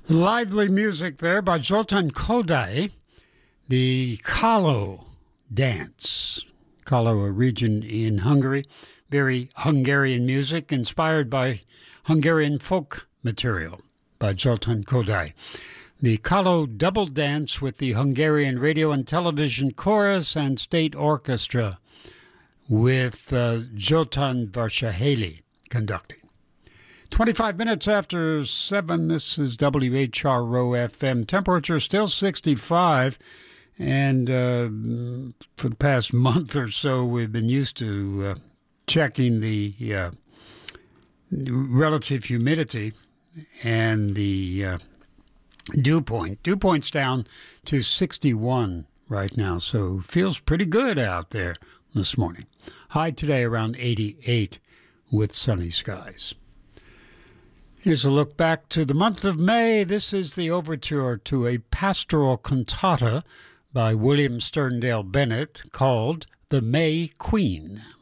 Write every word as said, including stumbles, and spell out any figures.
Lively music there by Zoltan Kodály, the Kalo dance. Kalo, a region in Hungary, very Hungarian music inspired by Hungarian folk material by Zoltan Kodály. The Kalo double dance with the Hungarian Radio and Television Chorus and State Orchestra with uh, Zoltán Várhelyi conducting. twenty-five minutes after seven, this is W H R O F M. Temperature still sixty-five, and uh, for the past month or so, we've been used to uh, checking the uh, relative humidity and the uh, dew point. Dew point's down to sixty-one right now, so feels pretty good out there this morning. High today around eighty-eight with sunny skies. Here's a look back to the month of May. This is the overture to a pastoral cantata by William Sterndale Bennett called The May Queen.